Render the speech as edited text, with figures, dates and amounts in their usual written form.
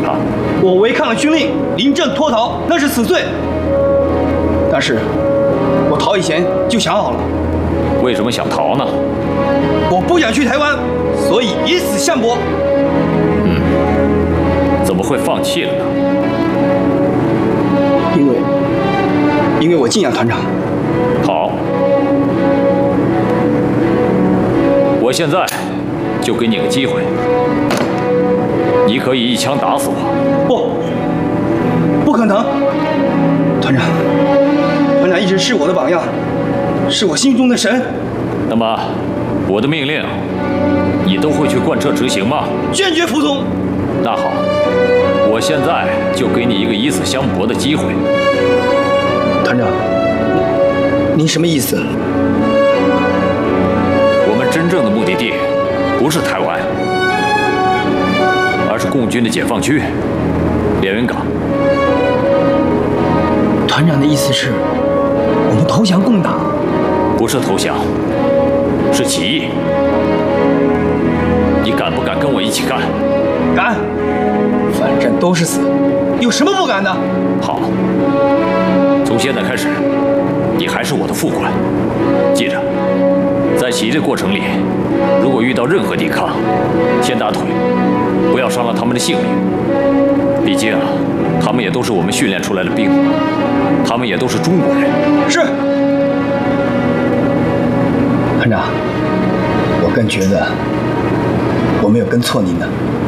抗？ 我违抗了军令，临阵脱逃，那是死罪。但是，我逃以前就想好了， 为什么想逃呢？ 我不想去台湾，所以以死相搏。 怎么会放弃了呢？ 因为我敬仰团长。 好，我现在就给你个机会，你可以一枪打死我。 不可能！团长一直是我的榜样，是我心中的神。 那么，我的命令，你都会去贯彻执行吗？ 坚决服从。 那好，我现在就给你一个以死相搏的机会。 团长，您什么意思？ 我们真正的目的地不是台湾，而是共军的解放区连云港。 团长的意思是，我们投降共党？ 不是投降，是起义。你敢不敢跟我一起干？ 敢，反正都是死，有什么不敢的？ 好，从现在开始，你还是我的副官。记着，在起义的过程里，如果遇到任何抵抗，先打腿，不要伤了他们的性命。毕竟啊，他们也都是我们训练出来的兵，他们也都是中国人。 是。团长，我更觉得我没有跟错您呢。